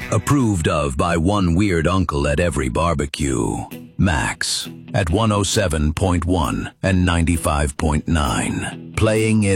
Approved of by one weird uncle at every barbecue. Max at 107.1 and 95.9. Playing it